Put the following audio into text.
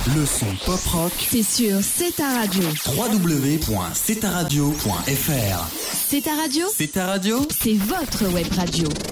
Le son pop-rock, c'est sur C'est ta radio. www.cetaradio.fr. C'est ta radio, C'est ta radio, c'est votre web radio.